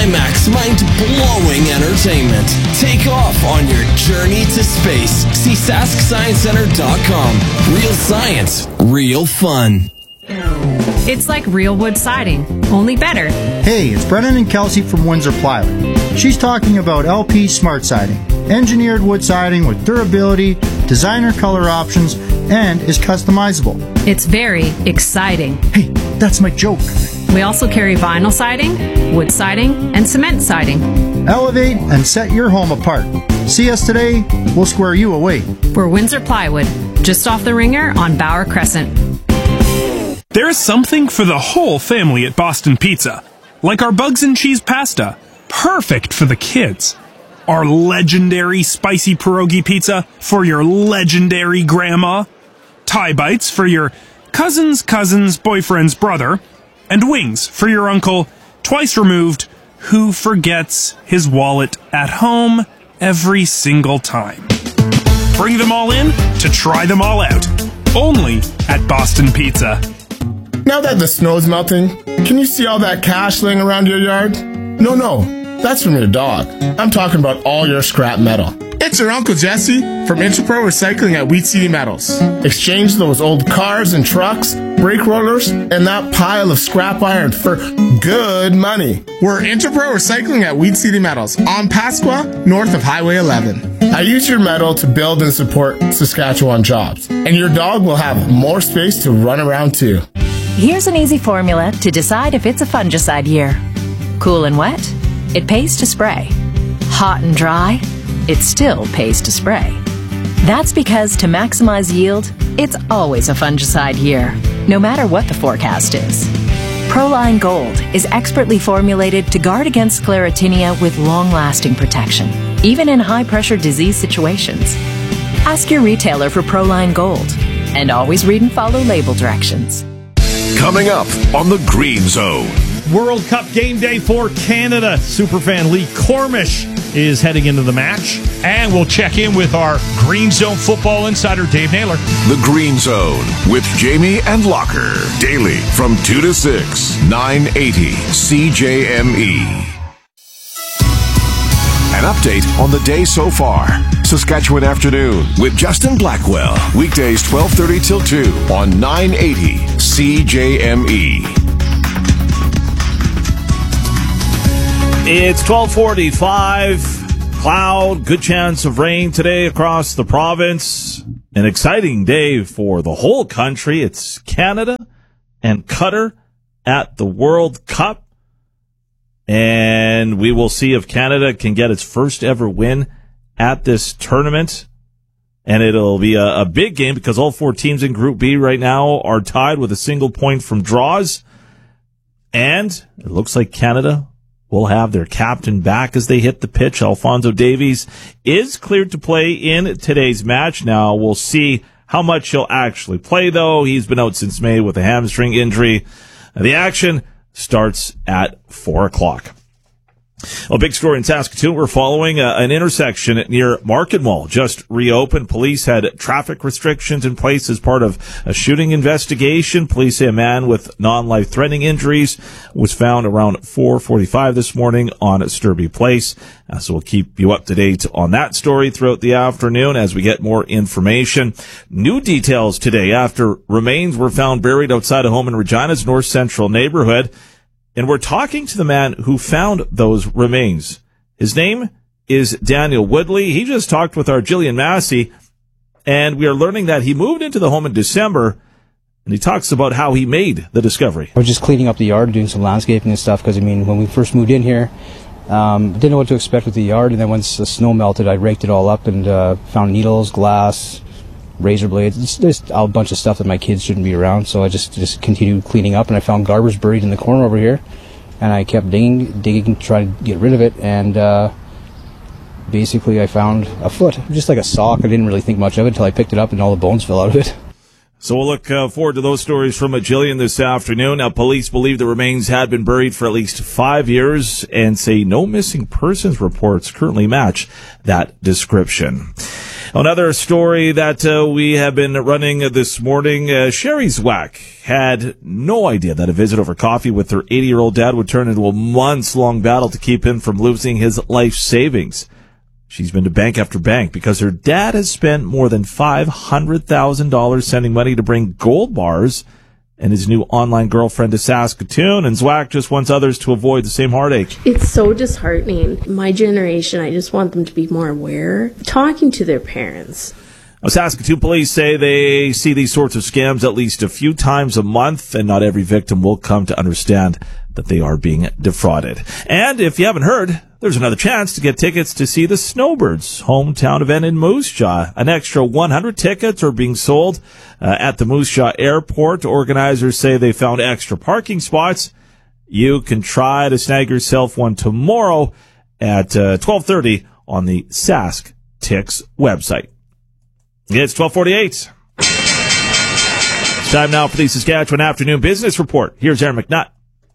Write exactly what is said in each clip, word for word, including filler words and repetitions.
IMAX mind-blowing entertainment. Take off on your journey to space. See sask science center dot com. Real science, real fun. It's like real wood siding, only better. Hey, it's Brennan and Kelsey from Windsor Plywood. She's talking about L P Smart Siding. Engineered wood siding with durability, designer color options, and is customizable. It's very exciting. Hey, that's my joke. We also carry vinyl siding, wood siding, and cement siding. Elevate and set your home apart. See us today, we'll square you away. We're Windsor Plywood, just off the Ringer on Bauer Crescent. There's something for the whole family at Boston Pizza, like our bugs and cheese pasta, perfect for the kids. Our legendary spicy pierogi pizza for your legendary grandma, Thai bites for your cousin's cousin's boyfriend's brother, and wings for your uncle, twice removed, who forgets his wallet at home every single time. Bring them all in to try them all out, only at Boston Pizza. Now that the snow's melting, can you see all that cash laying around your yard? No, no, that's from your dog. I'm talking about all your scrap metal. It's your Uncle Jesse from Interpro Recycling at Wheat City Metals. Exchange those old cars and trucks, brake rollers, and that pile of scrap iron for good money. We're Interpro Recycling at Wheat City Metals on Pasqua, north of Highway eleven. I use your metal to build and support Saskatchewan jobs, and your dog will have more space to run around too. Here's an easy formula to decide if it's a fungicide year. Cool and wet, it pays to spray. Hot and dry, it still pays to spray. That's because to maximize yield, it's always a fungicide year, no matter what the forecast is. Proline Gold is expertly formulated to guard against sclerotinia with long-lasting protection, even in high-pressure disease situations. Ask your retailer for Proline Gold, and always read and follow label directions. Coming up on the Green Zone. World Cup game day for Canada. Superfan Lee Cormish is heading into the match. And we'll check in with our Green Zone football insider, Dave Naylor. The Green Zone with Jamie and Locker. Daily from two to six, nine eighty C J M E. An update on the day so far. Saskatchewan Afternoon with Justin Blackwell. Weekdays twelve thirty till two on nine eighty C J M E. It's twelve forty-five. Cloud, good chance of rain today across the province. An exciting day for the whole country. It's Canada and Qatar at the World Cup. And we will see if Canada can get its first ever win at this tournament. And it'll be a, a big game because all four teams in Group B right now are tied with a single point from draws. And it looks like Canada will have their captain back as they hit the pitch. Alphonso Davies is cleared to play in today's match. Now we'll see how much he'll actually play, though. He's been out since May with a hamstring injury. The action starts at four o'clock. A big story in Saskatoon. We're following a, an intersection near Market Mall. Just reopened. Police had traffic restrictions in place as part of a shooting investigation. Police say a man with non-life-threatening injuries was found around four forty-five this morning on Sturby Place. Uh, so we'll keep you up to date on that story throughout the afternoon as we get more information. New details today after remains were found buried outside a home in Regina's North Central neighborhood. And we're talking to the man who found those remains. His name is Daniel Woodley. He just talked with our Jillian Massey, and we are learning that he moved into the home in December, and he talks about how he made the discovery. I was just cleaning up the yard, doing some landscaping and stuff, because, I mean, when we first moved in here, um, didn't know what to expect with the yard, and then once the snow melted, I raked it all up and uh, found needles, glass, razor blades. It's just a bunch of stuff that my kids shouldn't be around, so I just just continued cleaning up, and I found garbage buried in the corner over here, and I kept digging, digging, trying to get rid of it, and uh, basically I found a foot, just like a sock. I didn't really think much of it until I picked it up, and all the bones fell out of it. So we'll look uh, forward to those stories from Jillian this afternoon. Now, police believe the remains had been buried for at least five years and say no missing persons reports currently match that description. Another story that uh, we have been running this morning, uh, Sherry Zwack had no idea that a visit over coffee with her eighty-year-old dad would turn into a months-long battle to keep him from losing his life savings. She's been to bank after bank because her dad has spent more than five hundred thousand dollars sending money to bring gold bars and his new online girlfriend to Saskatoon, and Zwack just wants others to avoid the same heartache. It's so disheartening. My generation, I just want them to be more aware, talking to their parents. Now, Saskatoon police say they see these sorts of scams at least a few times a month, and not every victim will come to understand that they are being defrauded. And if you haven't heard, there's another chance to get tickets to see the Snowbirds hometown event in Moose Jaw. An extra one hundred tickets are being sold uh, at the Moose Jaw Airport. Organizers say they found extra parking spots. You can try to snag yourself one tomorrow at uh, twelve thirty on the Sask Tix website. It's twelve forty-eight. It's time now for the Saskatchewan Afternoon Business Report. Here's Aaron McNutt.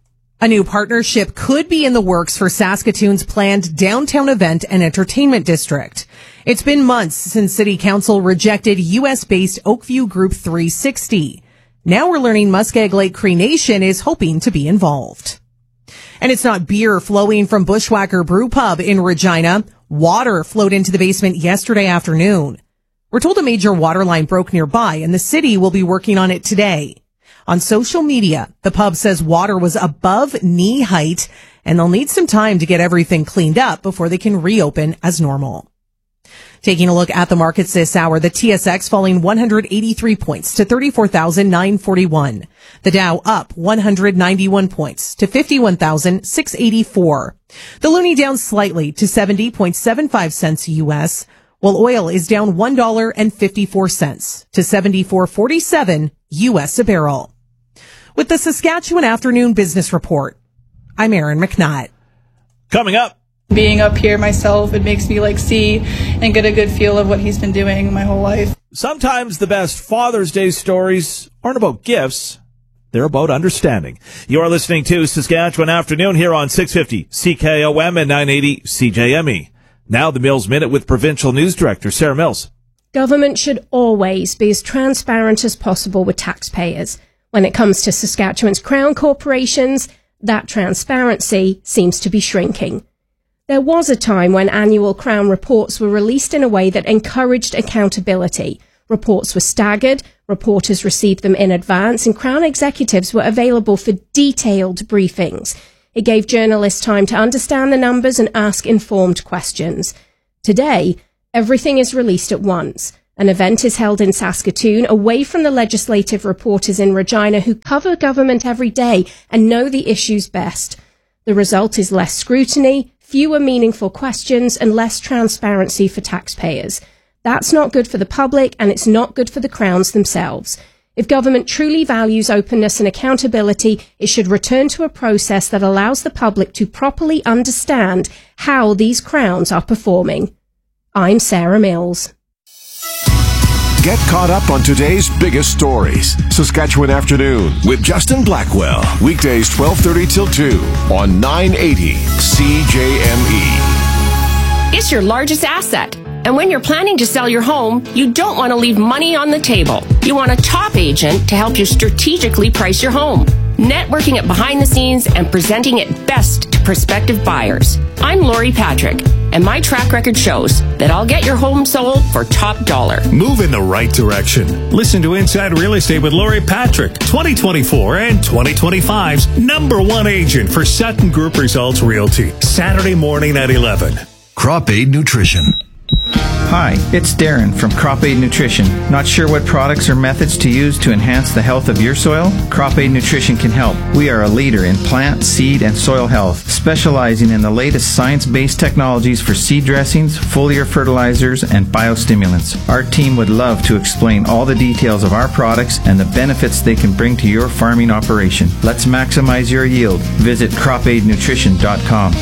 A new partnership could be in the works for Saskatoon's planned downtown event and entertainment district. It's been months since City Council rejected U S-based Oakview Group three sixty. Now we're learning Muskeg Lake Cree Nation is hoping to be involved. And it's not beer flowing from Bushwhacker Brew Pub in Regina. Water flowed into the basement yesterday afternoon. We're told a major water line broke nearby, and the city will be working on it today. On social media, the pub says water was above knee height, and they'll need some time to get everything cleaned up before they can reopen as normal. Taking a look at the markets this hour, the T S X falling one hundred eighty-three points to thirty-four thousand nine hundred forty-one. The Dow up one hundred ninety-one points to fifty-one thousand six hundred eighty-four. The Loonie down slightly to seventy point seven five cents U S, while oil is down one dollar and fifty-four cents to seventy-four forty-seven U S a barrel. With the Saskatchewan Afternoon Business Report, I'm Aaron McNutt. Coming up. Being up here myself, it makes me like see and get a good feel of what he's been doing my whole life. Sometimes the best Father's Day stories aren't about gifts. They're about understanding. You are listening to Saskatchewan Afternoon here on six fifty C K O M and nine eighty C J M E. Now the Mills Minute with Provincial News Director Sarah Mills. Government should always be as transparent as possible with taxpayers. When it comes to Saskatchewan's Crown corporations, that transparency seems to be shrinking. There was a time when annual Crown reports were released in a way that encouraged accountability. Reports were staggered, reporters received them in advance, and Crown executives were available for detailed briefings. It gave journalists time to understand the numbers and ask informed questions. Today, everything is released at once. An event is held in Saskatoon away from the legislative reporters in Regina who cover government every day and know the issues best. The result is less scrutiny, fewer meaningful questions, and less transparency for taxpayers. That's not good for the public, and it's not good for the Crowns themselves. If government truly values openness and accountability, it should return to a process that allows the public to properly understand how these Crowns are performing. I'm Sarah Mills. Get caught up on today's biggest stories. Saskatchewan Afternoon with Justin Blackwell. Weekdays twelve thirty till two on nine eighty C J M E. It's your largest asset. And when you're planning to sell your home, you don't want to leave money on the table. You want a top agent to help you strategically price your home, networking it behind the scenes and presenting it best to prospective buyers. I'm Lori Patrick, and my track record shows that I'll get your home sold for top dollar. Move in the right direction. Listen to Inside Real Estate with Lori Patrick, twenty twenty-four and twenty twenty-five's number one agent for Sutton Group Results Realty. Saturday morning at eleven. Crop Aid Nutrition. Hi, it's Darren from Crop Aid Nutrition. Not sure what products or methods to use to enhance the health of your soil? Crop Aid Nutrition can help. We are a leader in plant, seed, and soil health, specializing in the latest science-based technologies for seed dressings, foliar fertilizers, and biostimulants. Our team would love to explain all the details of our products and the benefits they can bring to your farming operation. Let's maximize your yield. Visit crop aid nutrition dot com.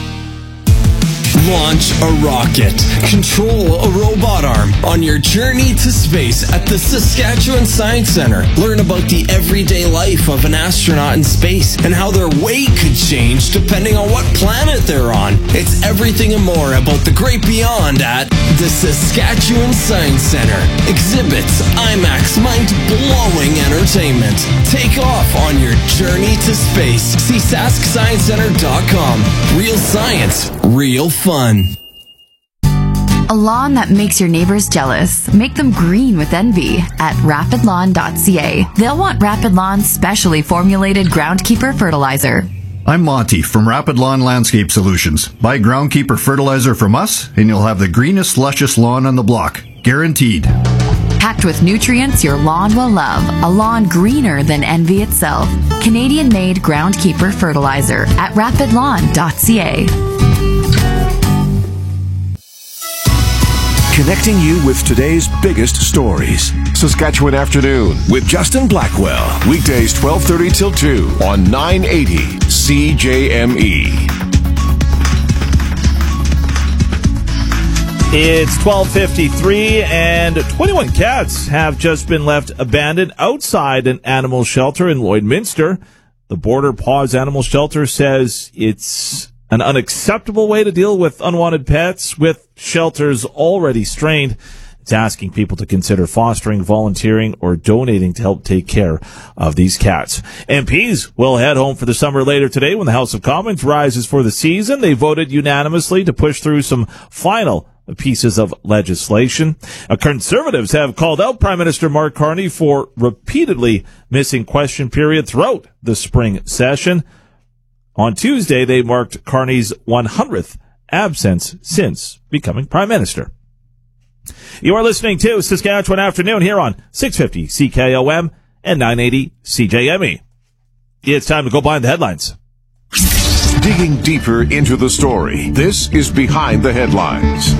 Launch a rocket. Control a robot arm on your journey to space at the Saskatchewan Science Centre. Learn about the everyday life of an astronaut in space and how their weight could change depending on what planet they're on. It's everything and more about the great beyond at The Saskatchewan Science Centre. Exhibits, IMAX, mind-blowing entertainment. Take off on your journey to space. See sask science center dot com. Real science, real fun. A lawn that makes your neighbors jealous. Make them green with envy at rapid lawn dot c a. They'll want Rapid Lawn's specially formulated Groundkeeper fertilizer. I'm Monty from Rapid Lawn Landscape Solutions. Buy Groundkeeper fertilizer from us, and you'll have the greenest, luscious lawn on the block. Guaranteed. Packed with nutrients your lawn will love. A lawn greener than envy itself. Canadian-made Groundkeeper fertilizer at rapid lawn dot c a. Connecting you with today's biggest stories. Saskatchewan Afternoon with Justin Blackwell. Weekdays twelve thirty till two on nine eighty C J M E. It's twelve fifty-three and twenty-one cats have just been left abandoned outside an animal shelter in Lloydminster. The Border Paws Animal Shelter says it's an unacceptable way to deal with unwanted pets, with shelters already strained. It's asking people to consider fostering, volunteering, or donating to help take care of these cats. M Ps will head home for the summer later today when the House of Commons rises for the season. They voted unanimously to push through some final pieces of legislation. Uh, Conservatives have called out Prime Minister Mark Carney for repeatedly missing question period throughout the spring session. On Tuesday, they marked Carney's one hundredth absence since becoming Prime Minister. You are listening to Saskatchewan Afternoon here on six fifty C K O M and nine eighty C J M E. It's time to go behind the headlines. Digging deeper into the story, this is Behind the Headlines.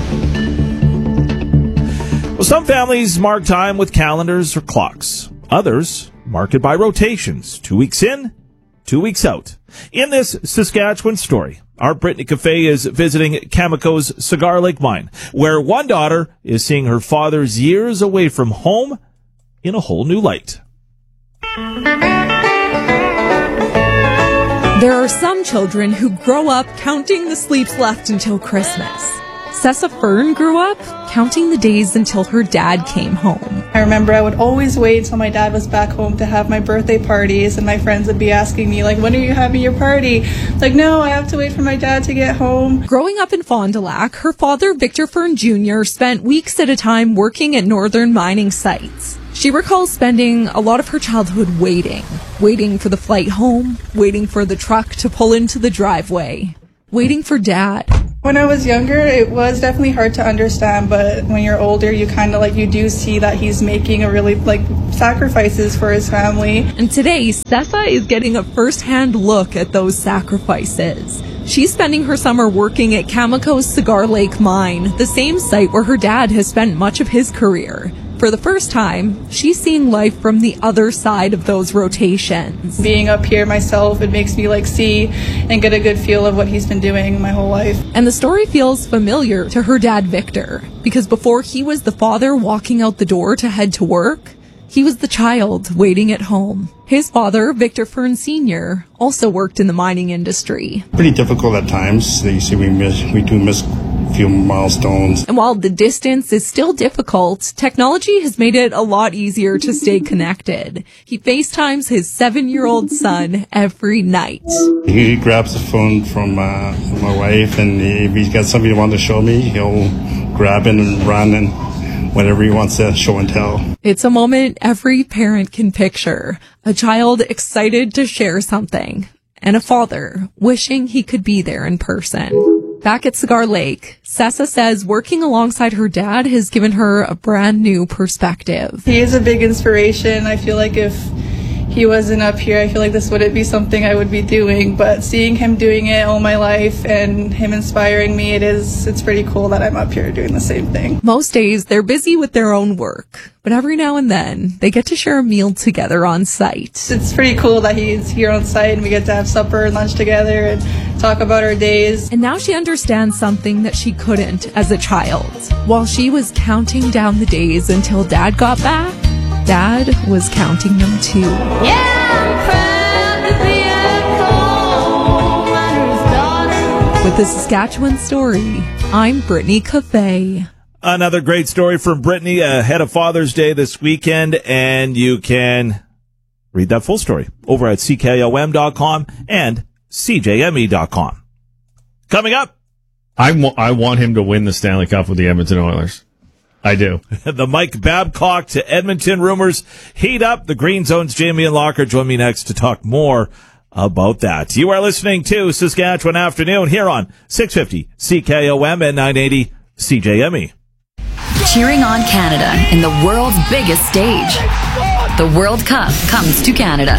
Well, some families mark time with calendars or clocks. Others mark it by rotations. Two weeks in, two weeks out. In this Saskatchewan story, our Brittany Cafe is visiting Cameco's Cigar Lake mine, where one daughter is seeing her father's years away from home in a whole new light. There are some children who grow up counting the sleeps left until Christmas. Sessa Fern grew up counting the days until her dad came home. I remember I would always wait until my dad was back home to have my birthday parties, and my friends would be asking me, like, when are you having your party? Like, no, I have to wait for my dad to get home. Growing up in Fond du Lac, her father, Victor Fern Junior, spent weeks at a time working at northern mining sites. She recalls spending a lot of her childhood waiting. Waiting for the flight home, waiting for the truck to pull into the driveway, waiting for dad. When I was younger, it was definitely hard to understand, but when you're older, you kind of like, you do see that he's making a really, like, sacrifices for his family. And today, Sessa is getting a first-hand look at those sacrifices. She's spending her summer working at Cameco's Cigar Lake mine, the same site where her dad has spent much of his career. For the first time, she's seeing life from the other side of those rotations. Being up here myself, it makes me like see and get a good feel of what he's been doing my whole life. And the story feels familiar to her dad, Victor, because before he was the father walking out the door to head to work, he was the child waiting at home. His father, Victor Fern Senior, also worked in the mining industry. Pretty difficult at times. You see, we miss, we do miss few milestones. And while the distance is still difficult, technology has made it a lot easier to stay connected. He FaceTimes his seven-year-old son every night. He grabs the phone from uh, my wife, and if he's got something he wants to show me, he'll grab it and run and whatever he wants to show and tell. It's a moment every parent can picture. A child excited to share something, and a father wishing he could be there in person. Back at Cigar Lake, Sessa says working alongside her dad has given her a brand new perspective. He is a big inspiration. I feel like if he wasn't up here, I feel like this wouldn't be something I would be doing. But seeing him doing it all my life and him inspiring me, it is, it's pretty cool that I'm up here doing the same thing. Most days they're busy with their own work, but every now and then they get to share a meal together on site. It's pretty cool that he's here on site and we get to have supper and lunch together and talk about our days. And now she understands something that she couldn't as a child. While she was counting down the days until Dad got back, Dad was counting them too. Yeah, I'm proud to be a coal miner's daughter. With the Saskatchewan Story, I'm Brittany Cafe. Another great story from Brittany ahead of Father's Day this weekend, and you can read that full story over at C K O M dot com and C J M E dot com. Coming up. I, wa- I want him to win the Stanley Cup with the Edmonton Oilers. I do. The Mike Babcock to Edmonton rumors heat up. The Green Zone's Jamie and Locker join me next to talk more about that. You are listening to Saskatchewan Afternoon here on six fifty C K O M and nine eighty C J M E. Cheering on Canada in the world's biggest stage. The World Cup comes to Canada.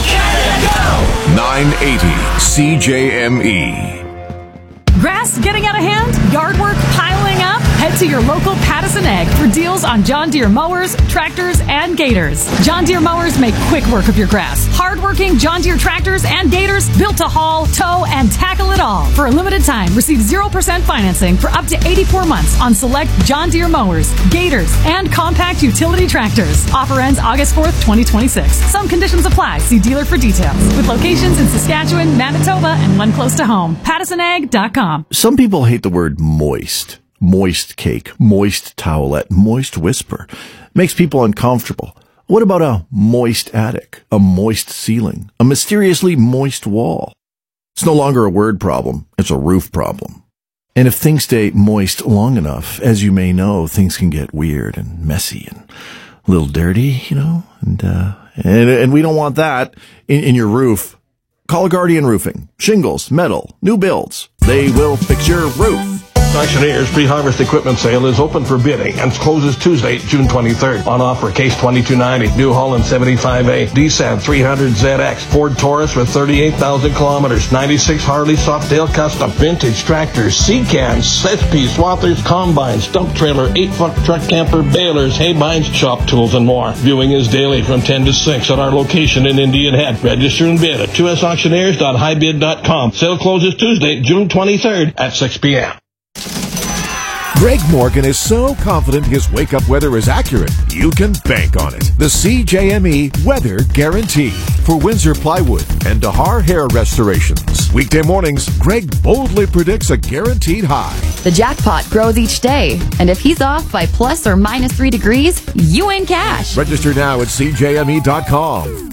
nine eighty C J M E. Grass getting out of hand? Yard work piling up? Head to your local Pattison Ag for deals on John Deere mowers, tractors, and gators. John Deere mowers make quick work of your grass. Hard-working John Deere tractors and gators built to haul, tow, and tackle it all. For a limited time, receive zero percent financing for up to eighty-four months on select John Deere mowers, gators, and compact utility tractors. Offer ends August fourth, twenty twenty-six. Some conditions apply. See dealer for details. With locations in Saskatchewan, Manitoba, and one close to home. Pattison Ag dot com. Some people hate the word moist. Moist cake, moist towelette, moist whisper. Makes people uncomfortable. What about a moist attic, a moist ceiling, a mysteriously moist wall? It's no longer a word problem, it's a roof problem. And if things stay moist long enough, as you may know, things can get weird and messy and a little dirty, you know, and, uh, and, and we don't want that in, in your roof. Call Guardian Roofing. Shingles, metal, new builds. They will fix your roof. Auctioneer's pre-harvest equipment sale is open for bidding and closes Tuesday, June twenty-third. On offer, Case twenty-two ninety, New Holland seventy-five A, D S A D three hundred Z X, Ford Taurus with thirty-eight thousand kilometers, ninety-six Harley Softail Custom, vintage tractors, C-cans, set-piece swathers, combines, dump trailer, eight-foot truck camper, balers, hay binds, shop tools, and more. Viewing is daily from ten to six at our location in Indian Head. Register and bid at two s auctioneers dot high bid dot com. Sale closes Tuesday, June twenty-third at six p.m. Greg Morgan is so confident his wake-up weather is accurate, you can bank on it. The C J M E Weather Guarantee for Windsor Plywood and Dahar Hair Restorations. Weekday mornings, Greg boldly predicts a guaranteed high. The jackpot grows each day, and if he's off by plus or minus three degrees, you win cash. Register now at C J M E dot com.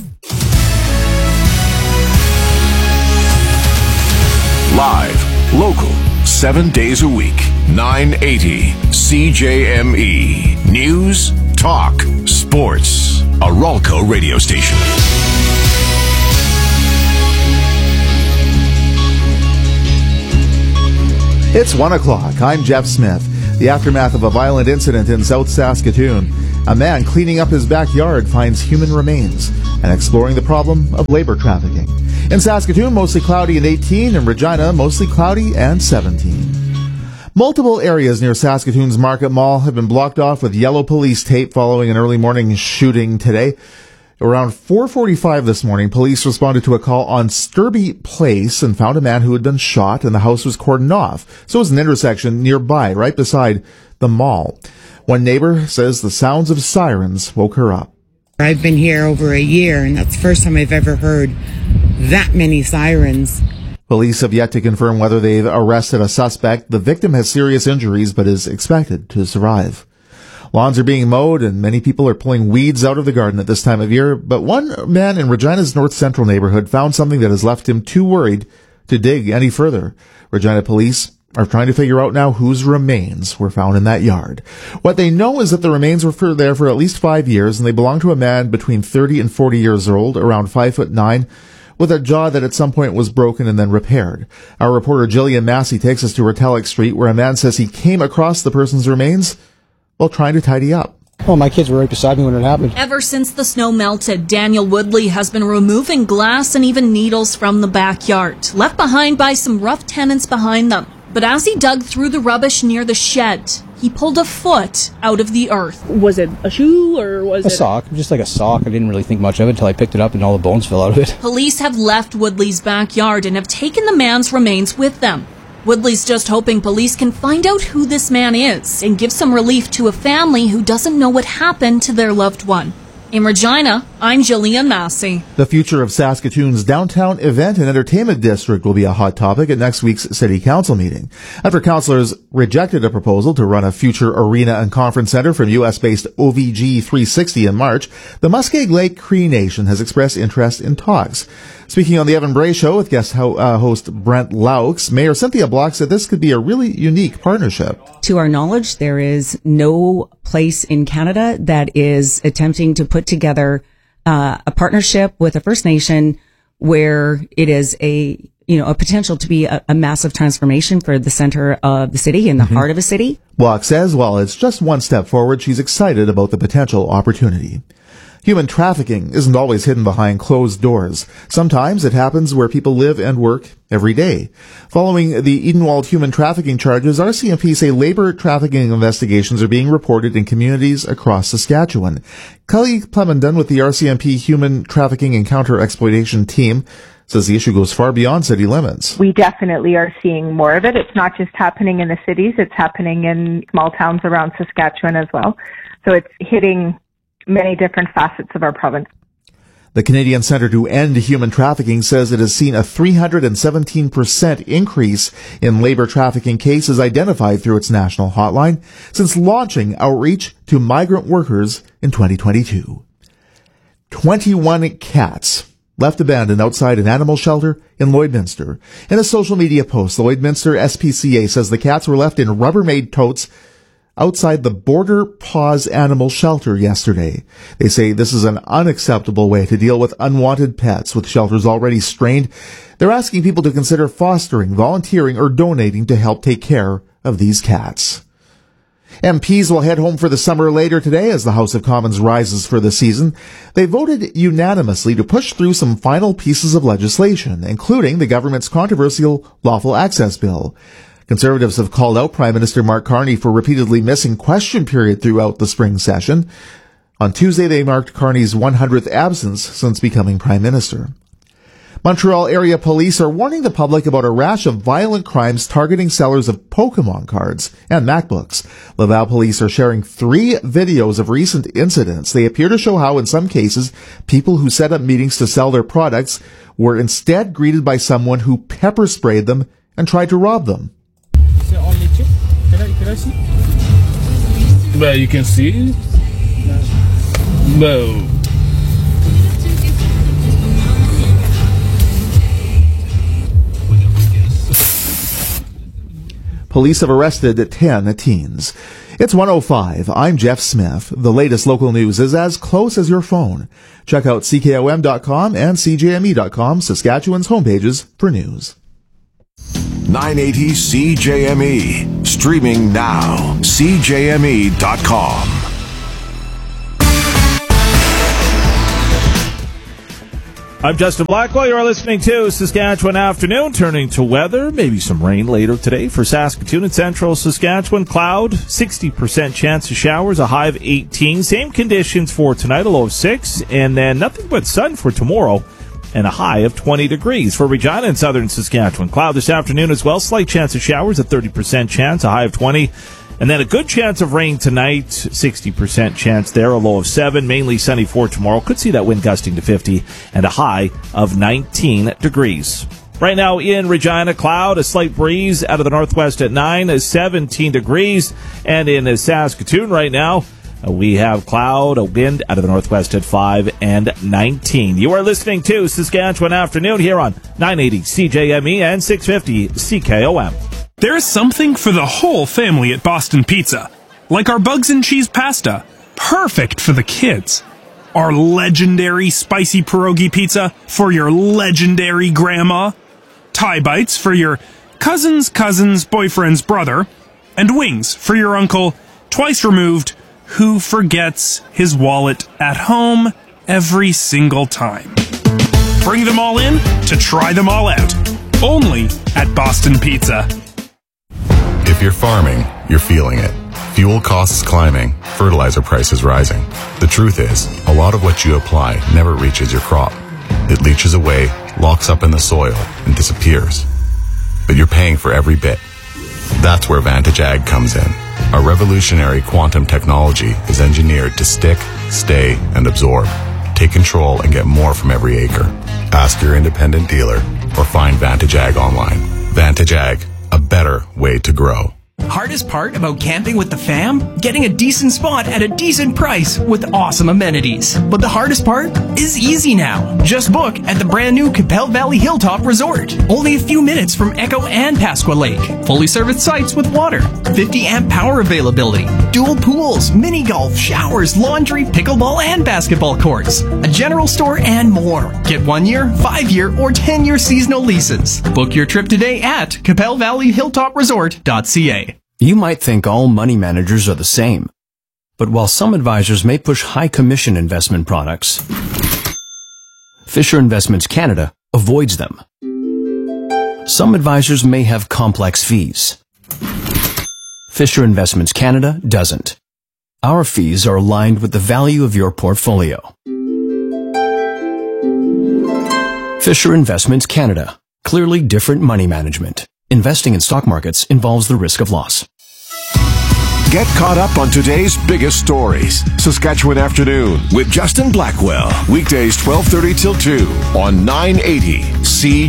Live, local, seven days a week. nine eighty C J M E. News, talk, sports. A Ralco radio station. It's one o'clock. I'm Jeff Smith. The aftermath of a violent incident in South Saskatoon. A man cleaning up his backyard finds human remains and exploring the problem of labor trafficking. In Saskatoon, mostly cloudy and eighteen, and Regina, mostly cloudy and seventeen. Multiple areas near Saskatoon's Market Mall have been blocked off with yellow police tape following an early morning shooting today. Around four forty-five this morning, police responded to a call on Sturby Place and found a man who had been shot, and the house was cordoned off. So it was an intersection nearby, right beside the mall. One neighbor says the sounds of sirens woke her up. I've been here over a year, and that's the first time I've ever heard that many sirens. Police have yet to confirm whether they've arrested a suspect. The victim has serious injuries but is expected to survive. Lawns are being mowed and many people are pulling weeds out of the garden at this time of year, but one man in Regina's North Central neighborhood found something that has left him too worried to dig any further. Regina police are trying to figure out now whose remains were found in that yard. What they know is that the remains were for there for at least five years, and they belong to a man between thirty and forty years old, around five foot nine, with a jaw that at some point was broken and then repaired. Our reporter Jillian Massey takes us to Retallick Street, where a man says he came across the person's remains while trying to tidy up. Oh, my kids were right beside me when it happened. Ever since the snow melted, Daniel Woodley has been removing glass and even needles from the backyard, left behind by some rough tenants behind them. But as he dug through the rubbish near the shed, he pulled a foot out of the earth. Was it a shoe or was a it... A sock, just like a sock. I didn't really think much of it until I picked it up and all the bones fell out of it. Police have left Woodley's backyard and have taken the man's remains with them. Woodley's just hoping police can find out who this man is and give some relief to a family who doesn't know what happened to their loved one. In Regina, I'm Jillian Massey. The future of Saskatoon's downtown event and entertainment district will be a hot topic at next week's City Council meeting. After councillors rejected a proposal to run a future arena and conference center from U S-based O V G three sixty in March, the Muskeg Lake Cree Nation has expressed interest in talks. Speaking on the Evan Bray Show with guest ho- uh, host Brent Laux, Mayor Cynthia Block said this could be a really unique partnership. To our knowledge, there is no place in Canada that is attempting to put together uh, a partnership with a First Nation where it is a, you know, a potential to be a, a massive transformation for the center of the city, in the mm-hmm. heart of a city. Block says while it's just one step forward, she's excited about the potential opportunity. Human trafficking isn't always hidden behind closed doors. Sometimes it happens where people live and work every day. Following the Edenwald human trafficking charges, R C M P say labor trafficking investigations are being reported in communities across Saskatchewan. Kelly Plemondon with the R C M P Human Trafficking and Counter-Exploitation Team says the issue goes far beyond city limits. We definitely are seeing more of it. It's not just happening in the cities, it's happening in small towns around Saskatchewan as well. So it's hitting many different facets of our province. The Canadian Centre to End Human Trafficking says it has seen a three hundred seventeen percent increase in labor trafficking cases identified through its national hotline since launching outreach to migrant workers in twenty twenty-two. twenty-one cats left abandoned outside an animal shelter in Lloydminster. In a social media post, the Lloydminster S P C A says the cats were left in Rubbermaid totes outside the Border Paws Animal Shelter yesterday. They say this is an unacceptable way to deal with unwanted pets, with shelters already strained. They're asking people to consider fostering, volunteering, or donating to help take care of these cats. M Ps will head home for the summer later today as the House of Commons rises for the season. They voted unanimously to push through some final pieces of legislation, including the government's controversial Lawful Access Bill. Conservatives have called out Prime Minister Mark Carney for repeatedly missing question period throughout the spring session. On Tuesday, they marked Carney's one hundredth absence since becoming Prime Minister. Montreal area police are warning the public about a rash of violent crimes targeting sellers of Pokemon cards and MacBooks. Laval police are sharing three videos of recent incidents. They appear to show how, in some cases, people who set up meetings to sell their products were instead greeted by someone who pepper sprayed them and tried to rob them. Only two? Can I, can I see? Well, you can see. No. Police have arrested ten teens. It's one oh five. I'm Jeff Smith. The latest local news is as close as your phone. Check out C K O M dot com and C J M E dot com, Saskatchewan's homepages for news. nine eighty C J M E. Streaming now. C J M E dot com. I'm Justin Blackwell. You're listening to Saskatchewan Afternoon. Turning to weather, maybe some rain later today for Saskatoon and central Saskatchewan. Cloud, sixty percent chance of showers, a high of eighteen. Same conditions for tonight, a low of six. And then nothing but sun for tomorrow and a high of twenty degrees. For Regina and southern Saskatchewan, cloud this afternoon as well. Slight chance of showers, a thirty percent chance, a high of twenty. And then a good chance of rain tonight, sixty percent chance there, a low of seven. Mainly sunny for tomorrow. Could see that wind gusting to fifty and a high of nineteen degrees. Right now in Regina, cloud, a slight breeze out of the northwest at nine, seventeen degrees. And in Saskatoon right now, we have cloud, a wind out of the northwest at five and nineteen. You are listening to Saskatchewan Afternoon here on nine eighty C J M E and six fifty C K O M. There's something for the whole family at Boston Pizza. Like our bugs and cheese pasta. Perfect for the kids. Our legendary spicy pierogi pizza for your legendary grandma. Thai bites for your cousin's cousin's boyfriend's brother. And wings for your uncle, twice removed, who forgets his wallet at home every single time. Bring them all in to try them all out. Only at Boston Pizza. If you're farming, you're feeling it. Fuel costs climbing, fertilizer prices rising. The truth is, a lot of what you apply never reaches your crop. It leaches away, locks up in the soil, and disappears. But you're paying for every bit. That's where Vantage Ag comes in. Our revolutionary quantum technology is engineered to stick, stay, and absorb. Take control and get more from every acre. Ask your independent dealer or find Vantage Ag online. Vantage Ag, a better way to grow. Hardest part about camping with the fam? Getting a decent spot at a decent price with awesome amenities. But the hardest part is easy now. Just book at the brand new Capel Valley Hilltop Resort. Only a few minutes from Echo and Pasqua Lake. Fully serviced sites with water. fifty amp power availability. Dual pools, mini golf, showers, laundry, pickleball, and basketball courts. A general store and more. Get one year, five year, or ten year seasonal leases. Book your trip today at capel valley hilltop resort dot c a. You might think all money managers are the same. But while some advisors may push high commission investment products, Fisher Investments Canada avoids them. Some advisors may have complex fees. Fisher Investments Canada doesn't. Our fees are aligned with the value of your portfolio. Fisher Investments Canada. Clearly different money management. Investing in stock markets involves the risk of loss. Get caught up on today's biggest stories. Saskatchewan Afternoon with Justin Blackwell. Weekdays twelve thirty till two on nine eighty C